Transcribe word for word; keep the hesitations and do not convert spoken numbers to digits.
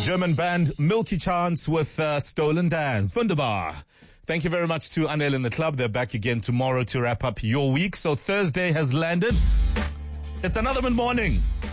German band Milky Chance with uh, Stolen Dance. Wunderbar. Thank you very much to Anel in the club. They're back again tomorrow to wrap up your week. So Thursday has landed. It's another morning.